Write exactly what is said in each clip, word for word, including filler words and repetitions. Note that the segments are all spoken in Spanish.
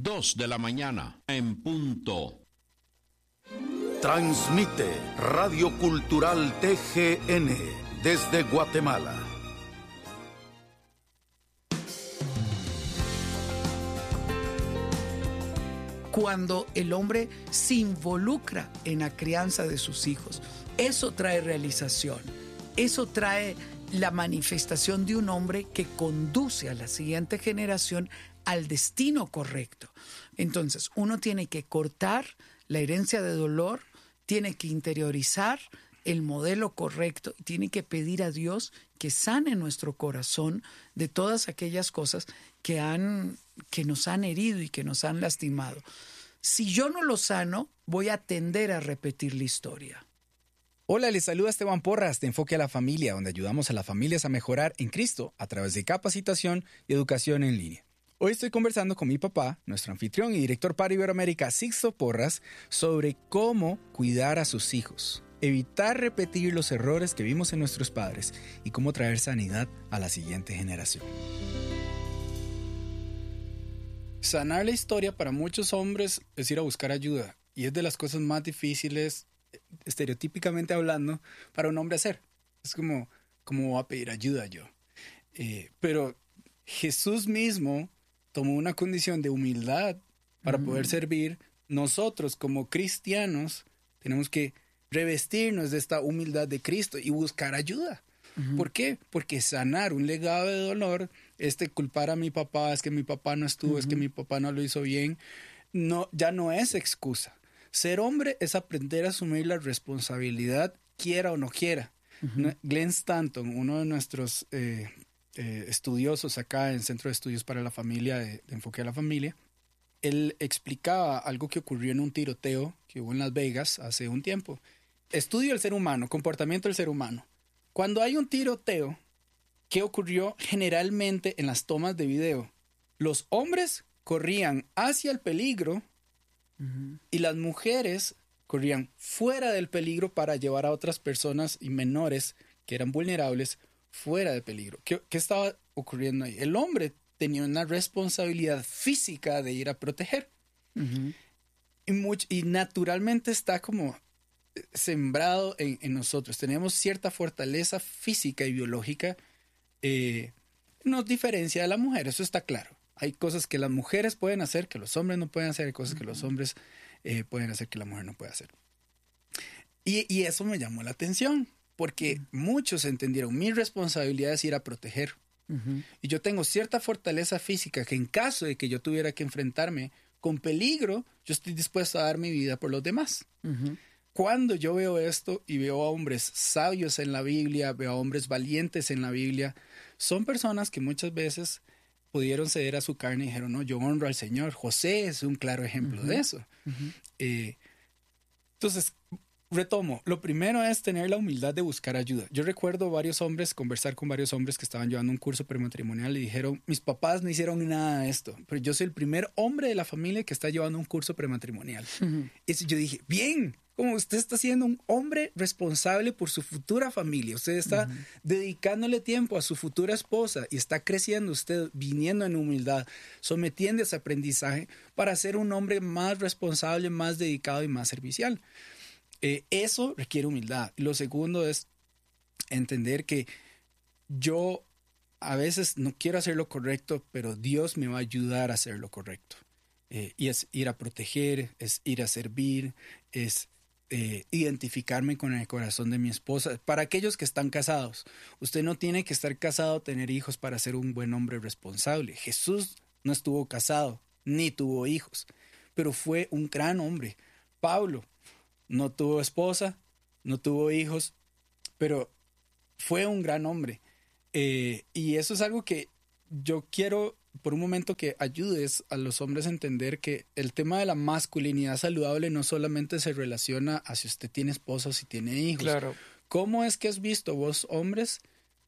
dos de la mañana, en punto. Transmite Radio Cultural T G N desde Guatemala. Cuando el hombre se involucra en la crianza de sus hijos, eso trae realización, eso trae la manifestación de un hombre que conduce a la siguiente generación al destino correcto. Entonces, uno tiene que cortar la herencia de dolor, tiene que interiorizar el modelo correcto, tiene que pedir a Dios que sane nuestro corazón de todas aquellas cosas que han, que nos han herido y que nos han lastimado. Si yo no lo sano, voy a tender a repetir la historia. Hola, les saluda Esteban Porras de Enfoque a la Familia, donde ayudamos a las familias a mejorar en Cristo a través de capacitación y educación en línea. Hoy estoy conversando con mi papá, nuestro anfitrión y director para Iberoamérica, Sixto Porras, sobre cómo cuidar a sus hijos, evitar repetir los errores que vimos en nuestros padres y cómo traer sanidad a la siguiente generación. Sanar la historia para muchos hombres es ir a buscar ayuda y es de las cosas más difíciles, estereotípicamente hablando, para un hombre hacer. Es como, ¿cómo voy a pedir ayuda yo? Eh, pero Jesús mismo tomó una condición de humildad para mm. poder servir. Nosotros como cristianos tenemos que revestirnos de esta humildad de Cristo y buscar ayuda. Uh-huh. ¿Por qué? Porque sanar un legado de dolor, este culpar a mi papá, es que mi papá no estuvo, uh-huh. es que mi papá no lo hizo bien, no, ya no es excusa. Ser hombre es aprender a asumir la responsabilidad, quiera o no quiera. Uh-huh. Glenn Stanton, uno de nuestros eh, eh, estudiosos acá en Centro de Estudios para la Familia, de, de Enfoque a la Familia, él explicaba algo que ocurrió en un tiroteo que hubo en Las Vegas hace un tiempo. Estudio del ser humano, comportamiento del ser humano. Cuando hay un tiroteo, ¿qué ocurrió generalmente en las tomas de video? Los hombres corrían hacia el peligro uh-huh. y las mujeres corrían fuera del peligro para llevar a otras personas y menores que eran vulnerables fuera del peligro. ¿Qué, qué estaba ocurriendo ahí? El hombre tenía una responsabilidad física de ir a proteger. Uh-huh. Y, much, y naturalmente está como sembrado en, en nosotros. Tenemos cierta fortaleza física y biológica. Eh, nos diferencia de la mujer, eso está claro. Hay cosas que las mujeres pueden hacer que los hombres no pueden hacer, hay cosas uh-huh. que los hombres eh, pueden hacer que la mujer no puede hacer. Y, y eso me llamó la atención, porque uh-huh. muchos entendieron mi responsabilidad es ir a proteger. Uh-huh. Y yo tengo cierta fortaleza física que en caso de que yo tuviera que enfrentarme con peligro, yo estoy dispuesto a dar mi vida por los demás. Uh-huh. Cuando yo veo esto y veo a hombres sabios en la Biblia, veo a hombres valientes en la Biblia, son personas que muchas veces pudieron ceder a su carne y dijeron, no, yo honro al Señor. José es un claro ejemplo uh-huh. de eso. Uh-huh. Eh, entonces, retomo. Lo primero es tener la humildad de buscar ayuda. Yo recuerdo varios hombres, conversar con varios hombres que estaban llevando un curso prematrimonial y dijeron, mis papás no hicieron nada de esto, pero yo soy el primer hombre de la familia que está llevando un curso prematrimonial. Uh-huh. Y yo dije, bien, como usted está siendo un hombre responsable por su futura familia, usted está uh-huh. dedicándole tiempo a su futura esposa y está creciendo usted, viniendo en humildad, sometiendo ese aprendizaje para ser un hombre más responsable, más dedicado y más servicial. Eh, eso requiere humildad. Lo segundo es entender que yo a veces no quiero hacer lo correcto, pero Dios me va a ayudar a hacer lo correcto. Eh, y es ir a proteger, es ir a servir, es eh, identificarme con el corazón de mi esposa. Para aquellos que están casados, usted no tiene que estar casado, tener hijos para ser un buen hombre responsable. Jesús no estuvo casado, ni tuvo hijos, pero fue un gran hombre. Pablo no tuvo esposa, no tuvo hijos, pero fue un gran hombre. Eh, y eso es algo que yo quiero por un momento que ayudes a los hombres a entender que el tema de la masculinidad saludable no solamente se relaciona a si usted tiene esposa o si tiene hijos. Claro. ¿Cómo es que has visto vos hombres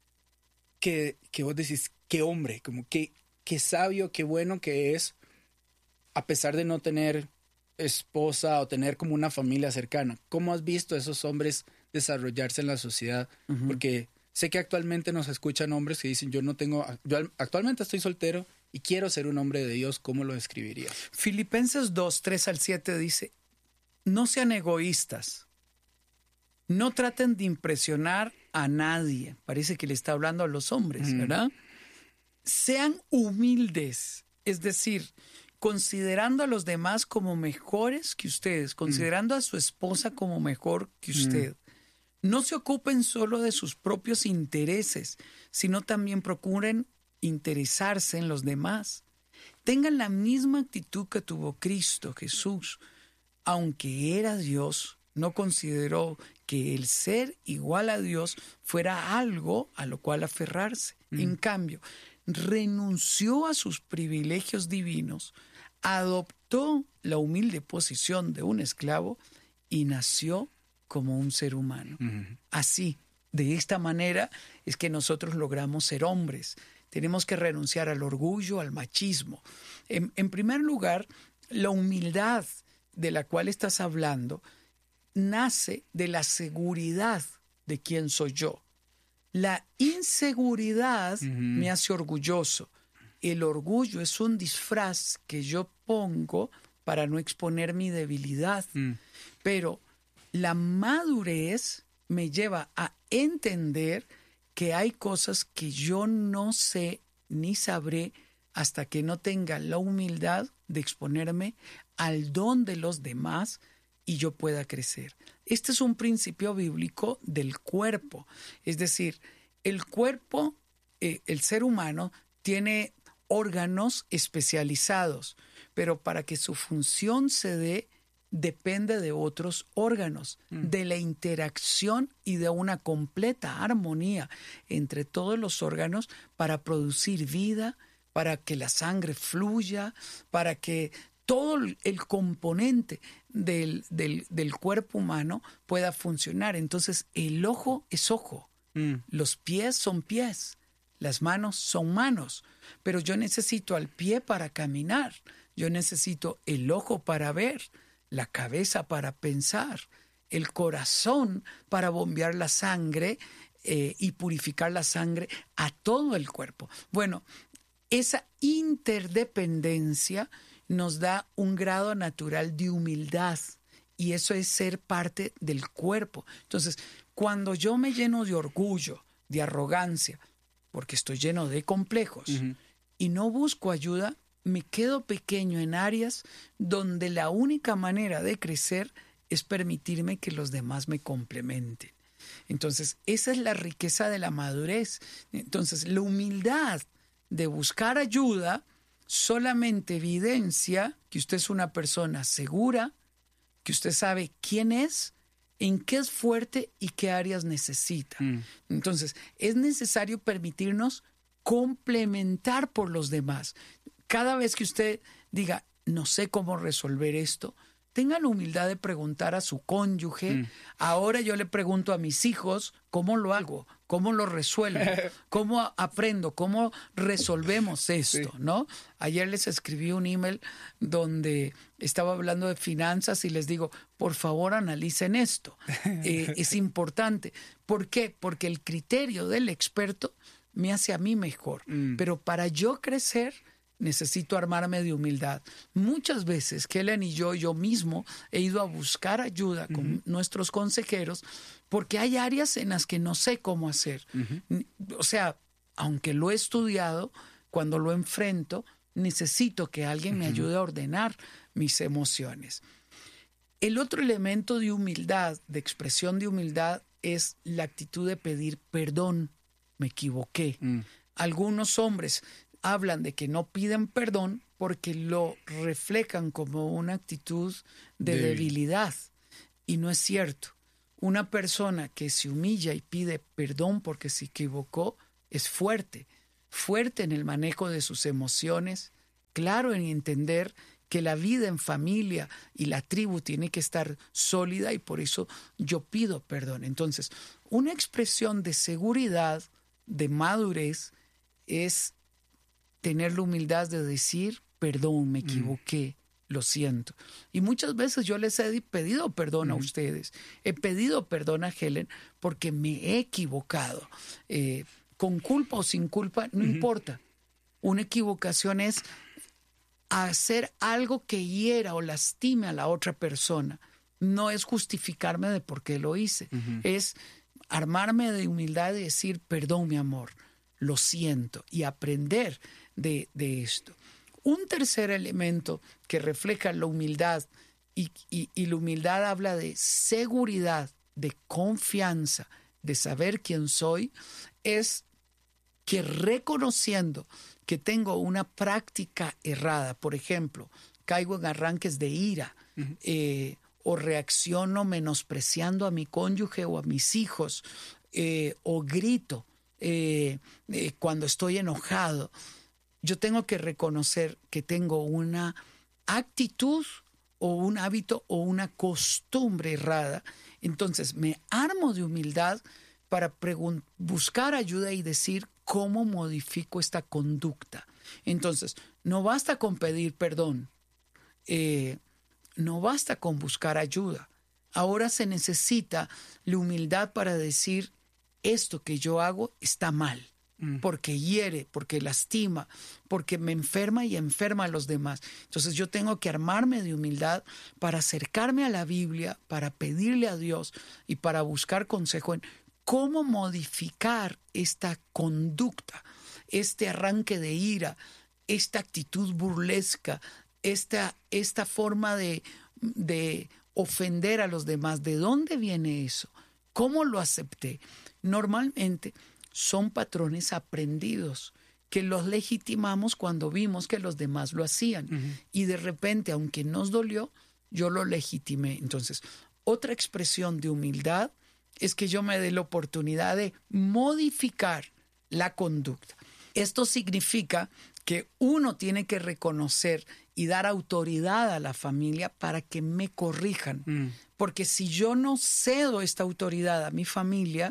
que, que vos decís, qué hombre, como que, qué sabio, qué bueno que es, a pesar de no tener esposa o tener como una familia cercana? ¿Cómo has visto a esos hombres desarrollarse en la sociedad? Uh-huh. Porque sé que actualmente nos escuchan hombres que dicen, yo no tengo, yo actualmente estoy soltero y quiero ser un hombre de Dios, ¿cómo lo describirías? Filipenses dos, tres al siete dice, no sean egoístas, no traten de impresionar a nadie. Parece que le está hablando a los hombres, mm. ¿verdad? Sean humildes, es decir, considerando a los demás como mejores que ustedes, considerando mm. a su esposa como mejor que usted. Mm. No se ocupen solo de sus propios intereses, sino también procuren interesarse en los demás. Tengan la misma actitud que tuvo Cristo Jesús. Aunque era Dios, no consideró que el ser igual a Dios fuera algo a lo cual aferrarse. Mm. En cambio, renunció a sus privilegios divinos, adoptó la humilde posición de un esclavo y nació como un ser humano. Mm. Así, de esta manera, es que nosotros logramos ser hombres. Tenemos que renunciar al orgullo, al machismo. En, en primer lugar, la humildad de la cual estás hablando nace de la seguridad de quién soy yo. La inseguridad uh-huh. me hace orgulloso. El orgullo es un disfraz que yo pongo para no exponer mi debilidad. Mm. Pero la madurez me lleva a entender que hay cosas que yo no sé ni sabré hasta que no tenga la humildad de exponerme al don de los demás y yo pueda crecer. Este es un principio bíblico del cuerpo. Es decir, el cuerpo, eh, el ser humano, tiene órganos especializados, pero para que su función se dé, depende de otros órganos, mm. de la interacción y de una completa armonía entre todos los órganos para producir vida, para que la sangre fluya, para que todo el componente del, del, del cuerpo humano pueda funcionar. Entonces, el ojo es ojo, mm. los pies son pies, las manos son manos, pero yo necesito al pie para caminar, yo necesito el ojo para ver, la cabeza para pensar, el corazón para bombear la sangre eh, y purificar la sangre a todo el cuerpo. Bueno, esa interdependencia nos da un grado natural de humildad y eso es ser parte del cuerpo. Entonces, cuando yo me lleno de orgullo, de arrogancia, porque estoy lleno de complejos uh-huh. y no busco ayuda, me quedo pequeño en áreas donde la única manera de crecer es permitirme que los demás me complementen. Entonces, esa es la riqueza de la madurez. Entonces, la humildad de buscar ayuda solamente evidencia que usted es una persona segura, que usted sabe quién es, en qué es fuerte y qué áreas necesita. Mm. Entonces, es necesario permitirnos complementar por los demás. Cada vez que usted diga, no sé cómo resolver esto, tenga la humildad de preguntar a su cónyuge. Mm. Ahora yo le pregunto a mis hijos, ¿cómo lo hago? ¿Cómo lo resuelvo? ¿Cómo aprendo? ¿Cómo resolvemos esto? Sí. ¿No? Ayer les escribí un email donde estaba hablando de finanzas y les digo, por favor analicen esto. Eh, es importante. ¿Por qué? Porque el criterio del experto me hace a mí mejor. Mm. Pero para yo crecer, necesito armarme de humildad. Muchas veces, Kellen y yo, yo mismo, he ido a buscar ayuda con uh-huh. nuestros consejeros porque hay áreas en las que no sé cómo hacer. Uh-huh. O sea, aunque lo he estudiado, cuando lo enfrento, necesito que alguien uh-huh. me ayude a ordenar mis emociones. El otro elemento de humildad, de expresión de humildad, es la actitud de pedir perdón. Me equivoqué. Uh-huh. Algunos hombres hablan de que no piden perdón porque lo reflejan como una actitud de Débil. debilidad. Y no es cierto. Una persona que se humilla y pide perdón porque se equivocó es fuerte. Fuerte en el manejo de sus emociones, claro en entender que la vida en familia y la tribu tiene que estar sólida y por eso yo pido perdón. Entonces, una expresión de seguridad, de madurez, es tener la humildad de decir, perdón, me equivoqué, mm. lo siento. Y muchas veces yo les he pedido perdón mm. a ustedes. He pedido perdón a Helen porque me he equivocado. Eh, con culpa o sin culpa, no mm-hmm. importa. Una equivocación es hacer algo que hiera o lastime a la otra persona. No es justificarme de por qué lo hice. Uh-huh. Es armarme de humildad y decir, perdón, mi amor, lo siento, y aprender de, de esto. Un tercer elemento que refleja la humildad, y, y, y la humildad habla de seguridad, de confianza, de saber quién soy, es que reconociendo que tengo una práctica errada, por ejemplo, caigo en arranques de ira, uh-huh. eh, o reacciono menospreciando a mi cónyuge o a mis hijos, eh, o grito eh, eh, cuando estoy enojado, yo tengo que reconocer que tengo una actitud o un hábito o una costumbre errada. Entonces me armo de humildad para pregun- buscar ayuda y decir cómo modifico esta conducta. Entonces, no basta con pedir perdón, eh, no basta con buscar ayuda. Ahora se necesita la humildad para decir, esto que yo hago está mal, mm. porque hiere, porque lastima, porque me enferma y enferma a los demás. Entonces yo tengo que armarme de humildad para acercarme a la Biblia, para pedirle a Dios y para buscar consejo en cómo modificar esta conducta, este arranque de ira, esta actitud burlesca, esta, esta forma de, de ofender a los demás. ¿De dónde viene eso? ¿Cómo lo acepté? Normalmente son patrones aprendidos que los legitimamos cuando vimos que los demás lo hacían. Uh-huh. Y de repente, aunque nos dolió, yo lo legitimé. Entonces, otra expresión de humildad es que yo me dé la oportunidad de modificar la conducta. Esto significa que uno tiene que reconocer y dar autoridad a la familia para que me corrijan. Mm. Porque si yo no cedo esta autoridad a mi familia,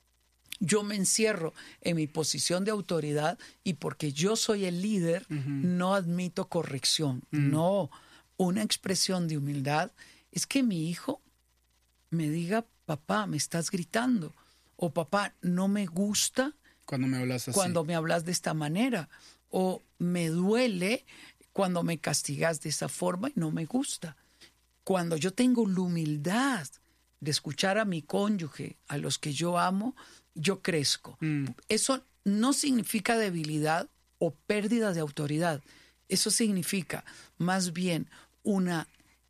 yo me encierro en mi posición de autoridad y porque yo soy el líder, uh-huh. no admito corrección. Mm. No, una expresión de humildad es que mi hijo me diga, papá, me estás gritando, o papá, no me gusta cuando me hablas así, cuando me hablas de esta manera, o me duele cuando me castigas de esa forma y no me gusta. Cuando yo tengo la humildad de escuchar a mi cónyuge, a los que yo amo, yo crezco. Mm. Eso no significa debilidad o pérdida de autoridad. Eso significa más bien una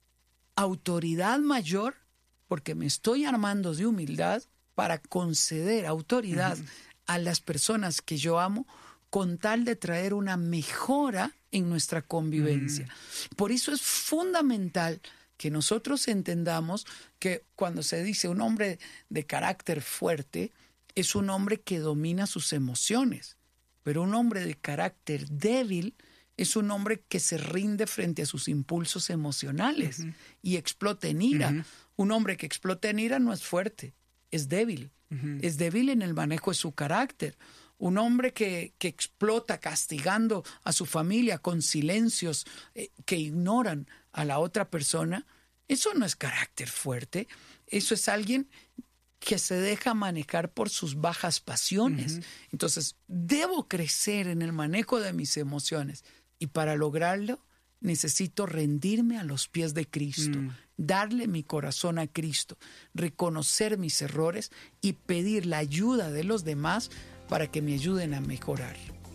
autoridad mayor, porque me estoy armando de humildad para conceder autoridad uh-huh. a las personas que yo amo con tal de traer una mejora en nuestra convivencia. Uh-huh. Por eso es fundamental que nosotros entendamos que cuando se dice un hombre de carácter fuerte, es un hombre que domina sus emociones, pero un hombre de carácter débil es un hombre que se rinde frente a sus impulsos emocionales uh-huh. y explota en ira. Uh-huh. Un hombre que explota en ira no es fuerte, es débil. Uh-huh. Es débil en el manejo de su carácter. Un hombre que, que explota castigando a su familia con silencios eh, que ignoran a la otra persona, eso no es carácter fuerte. Eso es alguien que se deja manejar por sus bajas pasiones. Uh-huh. Entonces, debo crecer en el manejo de mis emociones. Y para lograrlo, necesito rendirme a los pies de Cristo, mm. darle mi corazón a Cristo, reconocer mis errores y pedir la ayuda de los demás para que me ayuden a mejorar.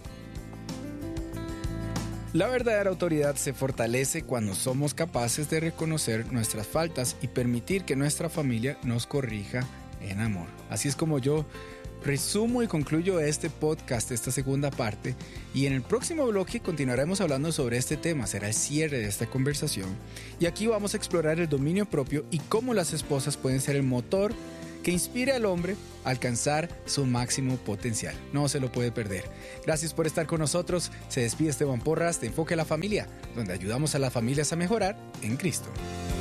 La verdadera autoridad se fortalece cuando somos capaces de reconocer nuestras faltas y permitir que nuestra familia nos corrija en amor. Así es como yo resumo y concluyo este podcast, esta segunda parte, y en el próximo bloque continuaremos hablando sobre este tema, será el cierre de esta conversación, y aquí vamos a explorar el dominio propio y cómo las esposas pueden ser el motor que inspire al hombre a alcanzar su máximo potencial. No se lo puede perder. Gracias por estar con nosotros. Se despide Esteban Porras de Enfoque a la Familia, donde ayudamos a las familias a mejorar en Cristo.